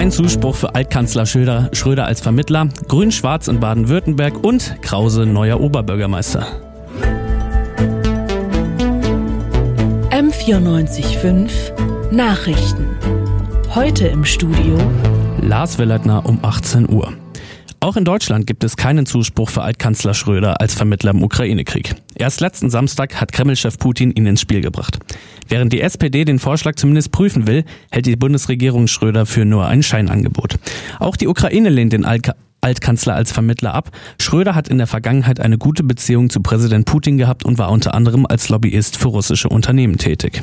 Kein Zuspruch für Altkanzler Schröder als Vermittler, Grün-Schwarz in Baden-Württemberg und Krause neuer Oberbürgermeister. M94.5 Nachrichten. Heute im Studio Lars Willettner um 18 Uhr. Auch in Deutschland gibt es keinen Zuspruch für Altkanzler Schröder als Vermittler im Ukraine-Krieg. Erst letzten Samstag hat Kreml-Chef Putin ihn ins Spiel gebracht. Während die SPD den Vorschlag zumindest prüfen will, hält die Bundesregierung Schröder für nur ein Scheinangebot. Auch die Ukraine lehnt den Altkanzler als Vermittler ab. Schröder hat in der Vergangenheit eine gute Beziehung zu Präsident Putin gehabt und war unter anderem als Lobbyist für russische Unternehmen tätig.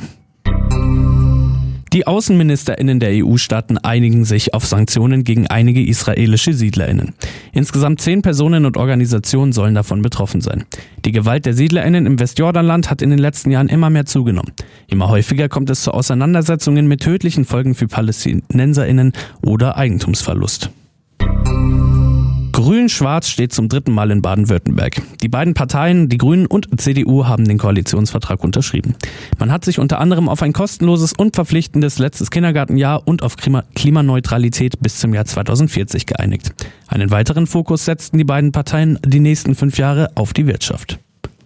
Die AußenministerInnen der EU-Staaten einigen sich auf Sanktionen gegen einige israelische SiedlerInnen. Insgesamt 10 Personen und Organisationen sollen davon betroffen sein. Die Gewalt der SiedlerInnen im Westjordanland hat in den letzten Jahren immer mehr zugenommen. Immer häufiger kommt es zu Auseinandersetzungen mit tödlichen Folgen für PalästinenserInnen oder Eigentumsverlust. Grün-Schwarz steht zum 3. Mal in Baden-Württemberg. Die beiden Parteien, die Grünen und CDU, haben den Koalitionsvertrag unterschrieben. Man hat sich unter anderem auf ein kostenloses und verpflichtendes letztes Kindergartenjahr und auf Klimaneutralität bis zum Jahr 2040 geeinigt. Einen weiteren Fokus setzten die beiden Parteien die nächsten 5 Jahre auf die Wirtschaft.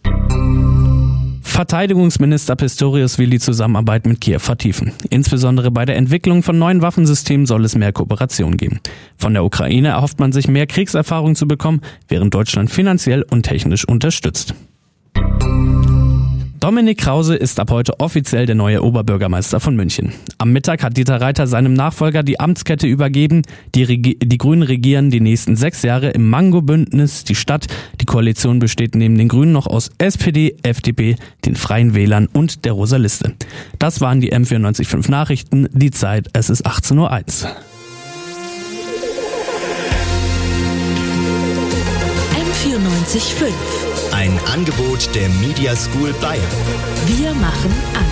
Verteidigungsminister Pistorius will die Zusammenarbeit mit Kiew vertiefen. Insbesondere bei der Entwicklung von neuen Waffensystemen soll es mehr Kooperation geben. Von der Ukraine erhofft man sich mehr Kriegserfahrung zu bekommen, während Deutschland finanziell und technisch unterstützt. Dominik Krause ist ab heute offiziell der neue Oberbürgermeister von München. Am Mittag hat Dieter Reiter seinem Nachfolger die Amtskette übergeben. Die Grünen regieren die nächsten 6 Jahre im Mango-Bündnis die Stadt. Die Koalition besteht neben den Grünen noch aus SPD, FDP, den Freien Wählern und der Rosa Liste. Das waren die M94.5 Nachrichten. Die Zeit, es ist 18:01 Uhr. M94.5. Ein Angebot der Media School Bayern. Wir machen an.